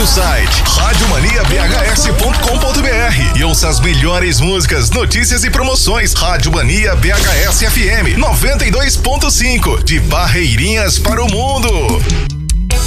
o site radiomaniabhs.com.br e ouça as melhores músicas, notícias e promoções. Rádio Mania BHS FM 92.5, de Barreirinhas para o mundo.